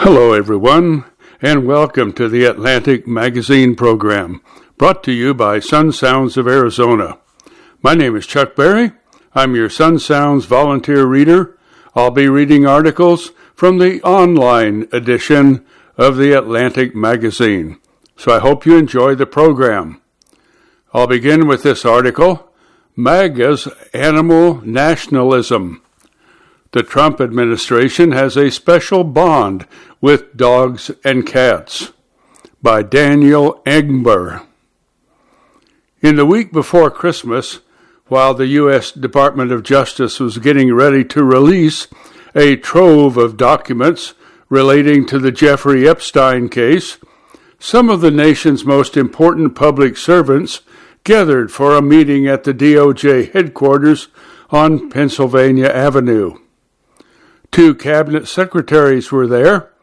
Hello, everyone, and welcome to the Atlantic Magazine program, brought to you by Sun Sounds of Arizona. My name is Chuck Berry. I'm your Sun Sounds volunteer reader. I'll be reading articles from the online edition of the Atlantic Magazine, so I hope you enjoy the program. I'll begin with this article, MAGA's Animal Nationalism. The Trump administration has a special bond with dogs and cats, by Daniel Engber. In the week before Christmas, while the U.S. Department of Justice was getting ready to release a trove of documents relating to the Jeffrey Epstein case, some of the nation's most important public servants gathered for a meeting at the DOJ headquarters on Pennsylvania Avenue. 2 cabinet secretaries were there,